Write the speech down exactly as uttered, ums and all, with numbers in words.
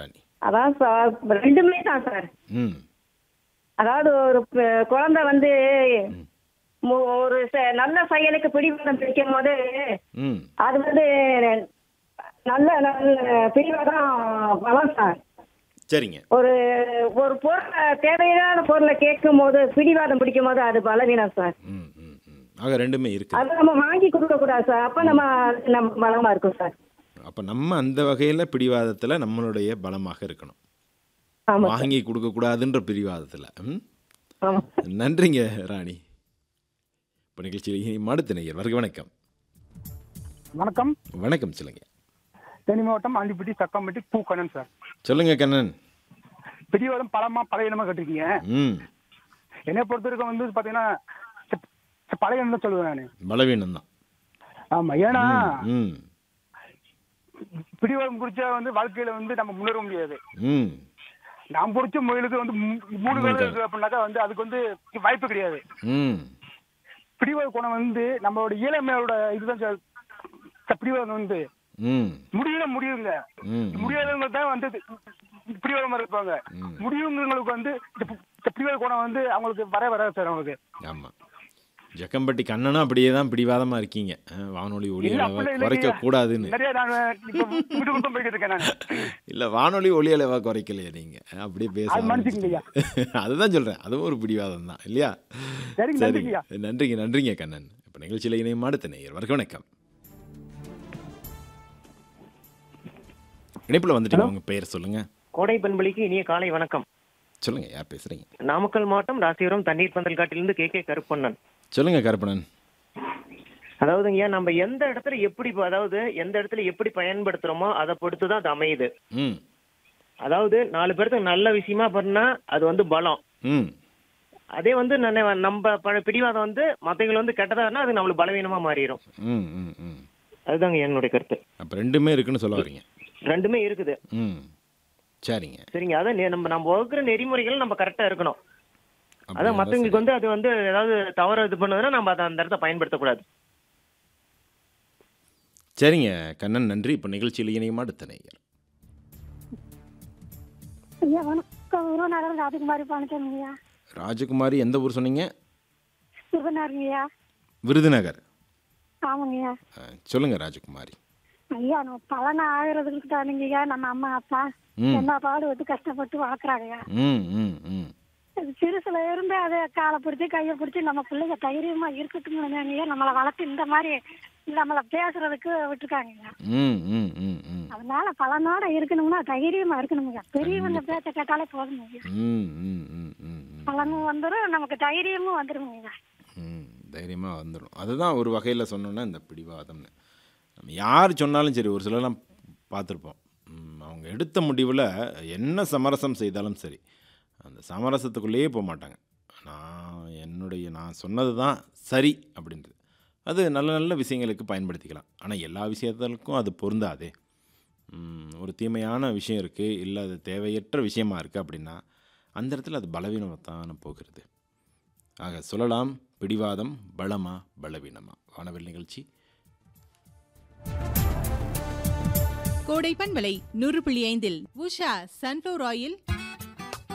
ராணி. அதான் சார் ரெண்டுமே தான் சார். ம் அதாவது ஒரு ப- குழந்தை வந்து மு- ஒரு செ- நல்ல செயலுக்கு பிடிவாதம் பிடிக்கும் போது ம் அது வந்து நல்ல நல்ல பிடிவாதம் பலம் சார். சரிங்க. ஒரு ஒரு பொருளை தேவையான பொருளை கேட்கும் போது பிடிவாதம் பிடிக்கும் போது அது பலவீனம் சார். ம் ம் ம் ஆக ரெண்டுமே இருக்குது. அது நம்ம வாங்கி கொடுக்க கூடாது சார். அப்ப நம்ம நம்ம பலமா இருக்கும் சார். அப்போ நம்ம அந்த வகையில் பிடிவாதத்தில் நம்மளுடைய பலமாக இருக்கணும், ஆமா சார். வாங்கி கொடுக்கக்கூடாதுன்ற பிடிவாதத்தில். ம் ஆமா. நன்றிங்க ராணி. இப்போ நிகழ்ச்சியில் மடுத்த நேயர் வருக. வணக்கம். வணக்கம். வணக்கம் சொல்லுங்க. தேனி மாவட்டம் ஆண்டிப்பட்டி சக்கம்பட்டி பூ கண்ணன் சார். சொல்லுங்க கண்ணன். பிடிவாதம் பலமா பழையனமா கேட்டிருக்கீங்க. ம் என்னை பொறுத்த வரைக்கும் வந்து பாத்தீங்கன்னா பழையன்னு தான் சொல்லுவேன் நான். பலவீனம் தான். ஆமா, ஏன்னா ம் பிடிவாதம் குறிச்சா வந்து வாழ்க்கையில வந்து நம்ம முன்னேற முடியாது. ம் நான் பிடிச்ச முயலுக்கு வந்து மூ- மூணு வேலை இருக்கு அப்படின்னாக்கா வந்து அதுக்கு வந்து வாய்ப்பு கிடையாது. ம் பிடிவாத குணம் வந்து நம்மளோட இளமையோட இதுதான் சார். பிடிவாதம் வந்து ம் முடியல முடியுங்க. ம் முடியாதவங்க தான் வந்து பிடிவாதமா இருப்பாங்க. முடியுங்கிறவங்களுக்கு வந்து இந்த பிடிவாத குணம் வந்து அவங்களுக்கு வர வராது சார் அவங்களுக்கு. ஆமாம். ஜக்கம்பட்டி கண்ணனும் அப்படியே தான் பிடிவாதமாக இருக்கீங்க. அஹ், வானொலி ஒலி இல்ல, அளவை அப்படி குறைக்க இல்லைங்க. கூடாதுன்னு. நிறைய நான் இப்ப வீட்டு குடும்பம் போய்கிட்டு இருக்கேன் நான். இல்லை, வானொலி ஒலி அளவை குறைக்கலையே நீங்கள், அப்படியே பேச அது மன்னிச்சுக்கங்கய்யா. ஆரம்பிச்சிட்டீங்க. அதுதான் சொல்கிறேன், அதுவும் ஒரு பிடிவாதம் தான் இல்லையா? சரிங்க, சரிங்க, நன்றிங்கய்யா. நன்றிங்க நன்றிங்க கண்ணன். இப்போ நிகழ்ச்சியில் இணையம் அடுத்த நேயர் வருக. வணக்கம். இணைப்பில் வந்துட்டீங்க, உங்கள் பெயர் சொல்லுங்கள். கோடை பண்பளிக்கு இனிய காலை வணக்கம். சொல்லுங்கள், யார் பேசுகிறீங்க? நாமக்கல் மாவட்டம் ராசிபுரம் தண்ணீர் பந்தல் காட்டிலிருந்து கே கே கருப்பண்ணன். சொல்லுங்கள் கருப்பணன். அதாவதுங்க, நம்ம எந்த இடத்துல எப்படி அதாவது எந்த இடத்துல எப்படி பயன்படுத்துறோமோ அதை பொறுத்து தான் அது அமையுது. ம் அதாவது நாலு பேருக்கு நல்ல விஷயமா பண்ணா அது வந்து பலம். ம் அதே வந்து நன்ன- நம்ம ப- பிடிவாதம் வந்து மற்றவங்களை வந்து கெட்டதானா அது நம்மளுக்கு பலவீனமா மாறிடும். ம் ம் ம் அதுதாங்க என்னுடைய கருத்து. அப்போ ரெண்டுமே இருக்குன்னு சொல்ல வரீங்க. ரெண்டுமே இருக்குது. ம் சரிங்க. சரிங்க, அதான் நெ- நம்ம நம்ம வகுக்கிற நெறிமுறைகள் நம்ம கரெக்டா இருக்கணும். அப்படி அதான் இருந்தா மற்றவங்களுக்கு வந்து அது வந்து ஏதாவது தவறு இது பண்ணுதுன்னா நம்ம அதை அந்த இடத்த பயன்படுத்தக்கூடாது. சரிங்க கண்ணன், நன்றி. இப்போ நிகழ்ச்சியில் இணையம் அடுத்த நேயர். ஐயா வணக்கம். உறவுநகர் ராஜகுமாரி பழனிசாமி ஐயா. ராஜகுமாரி, எந்த ஊர் சொன்னீங்க? விருதுநகருங்க ஐயா. விருதுநகர். ஆமாங்க ஐயா. ஆ, சொல்லுங்க ராஜகுமாரி. ஐயா நம்ம பலனை ஆகிறதுக்கு தானுங்க ஐயா நம்ம அம்மா அப்பா ம் எல்லா பாடு வந்து கஷ்டப்பட்டு வளர்க்குறாங்க ஐயா. ம் ம் ம் அது சிறுசுல இருந்து அதை காலை பிடிச்சி கையை பிடிச்சி நம்ம பிள்ளைங்க தைரியமா இருக்கட்டுங்க ஐயா. நம்மளை வளர்த்து இந்த மாதிரி நம்மளை பேசுறதுக்கு விட்டுருக்காங்க ஐயா. ம் ம் ம் ம் அதனால பலனோட இருக்கணும்னா தைரியமா இருக்கணுங்க. பெரியவங்க பேச்ச கேட்டாலே போதும் ஐயா. ம் ம் ம் ம் ம் பலனும் வந்துடும், நமக்கு தைரியமும் வந்துருங்க ஐயா. ம் தைரியமாக வந்துடும். அதுதான் ஒரு வகையில் சொன்னோன்னா இந்த பிடிவாதம்னு. நம்ம யார் சொன்னாலும் சரி, ஒரு சிலர்லாம் பார்த்துருப்போம், ம், அவங்க எடுத்த முடிவில் என்ன சமரசம் செய்தாலும் சரி அந்த சமரசத்துக்குள்ளேயே போக மாட்டாங்க. நான் என்னுடைய நான் சொன்னது தான் சரி அப்படின்றது. அது நல்ல நல்ல விஷயங்களுக்கு பயன்படுத்திக்கலாம், ஆனால் எல்லா விஷயத்துக்கும் அது பொருந்தாதே. ம், ஒரு தீமையான விஷயம் இருக்குது, இல்லை அது தேவையற்ற விஷயமா இருக்குது அப்படின்னா அந்த இடத்துல அது பலவீனத்தான் போகிறது. ஆக சொல்லலாம், பிடிவாதம் பலமா பலவீனமா? வானவில் நிகழ்ச்சி. கோடை பண்பலை நூறு புள்ளி ஐந்தில் உஷா சன்ஃப்ளவர் ஆயில்